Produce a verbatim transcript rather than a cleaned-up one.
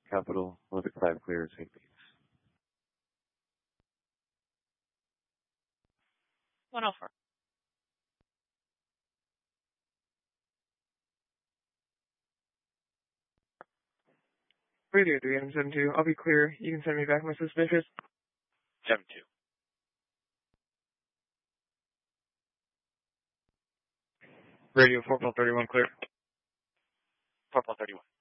Capital, Olympic five clear, Saint Beats. one oh four. Radio three M seven two, I'll be clear. You can send me back my suspicious. seven two. Radio four thirty-one clear. four thirty-one.